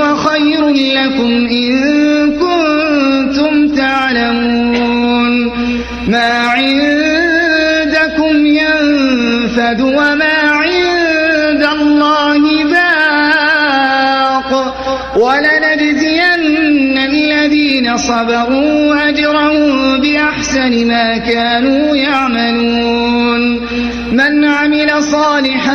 وهو خير لكم إن كنتم تعلمون. ما عندكم ينفد وما عند الله باق ولنجزين الذين صبروا أجرهم بأحسن ما كانوا يعملون. من عمل صالحا